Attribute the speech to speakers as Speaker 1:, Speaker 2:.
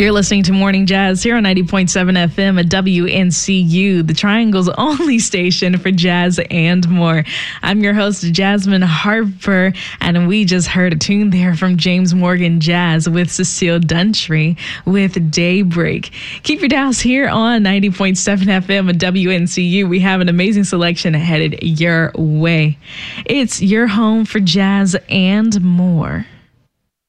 Speaker 1: You're listening to Morning Jazz here on 90.7 FM at WNCU, the Triangle's only station for jazz and more. I'm your host, Jasmine Harper, and we just heard a tune there from James Morgan Jazz with Cecile Duntry with Daybreak. Keep your dials here on 90.7 FM at WNCU. We have an amazing selection headed your way. It's your home for jazz and more.